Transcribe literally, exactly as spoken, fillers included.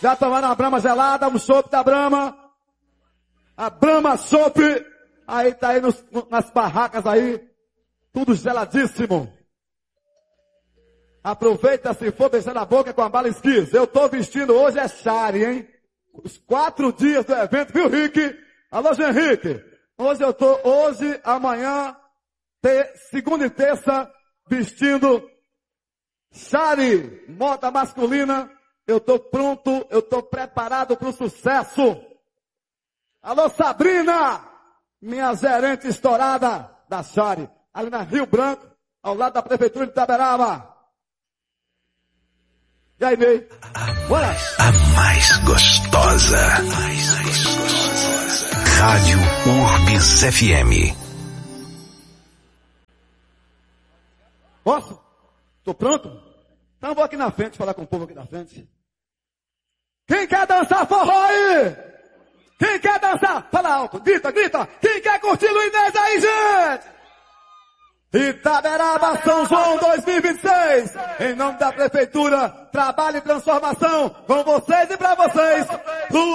Já tomaram uma Brahma gelada, um chopp da Brahma. A Brahma chopp. Aí tá aí nos, nas barracas aí. Tudo geladíssimo. Aproveita se for beijar na boca com a bala esquis. Eu tô vestindo hoje é Shari, hein? Os quatro dias do evento, viu, Rick? Alô, Jean Henrique. Hoje eu tô, hoje, amanhã, te, segunda e terça, vestindo Shari, moda masculina. Eu tô pronto, eu tô preparado pro sucesso. Alô, Sabrina, minha gerente estourada da Shari, ali na Rio Branco, ao lado da Prefeitura de Itaberaba. E aí, Ney? Bora! A mais gostosa. A mais gostosa. Rádio Urbis F M. Posso? Tô pronto? Então vou aqui na frente falar com o povo aqui na frente. Quem quer dançar forró aí? Quem quer dançar? Fala alto, grita, grita. Quem quer curtir o Inês aí, gente? Itaberaba, São João dois mil e vinte e seis. Em nome da Prefeitura, trabalho e transformação. Com vocês e pra vocês.